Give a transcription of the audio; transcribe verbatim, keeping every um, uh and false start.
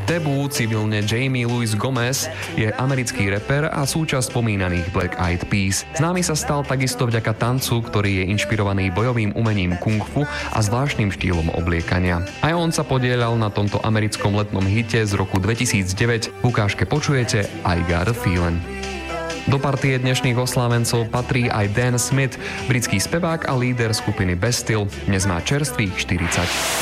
Tebu, civilne Jamie Louis Gomez, je americký reper a súčasť spomínaných Black Eyed Peas. Známy sa stal takisto vďaka tancu, ktorý je inšpirovaný bojovým umením kung fu a zvláštnym štýlom obliekania. Aj on sa podieľal na tomto americkom letnom hite z roku dvetisícdeväť. V ukážke počujete I Got a Feeling. Do partie dnešných oslávencov patrí aj Dan Smith, britský spevák a líder skupiny Bastille. Dnes má čerstvých štyridsať.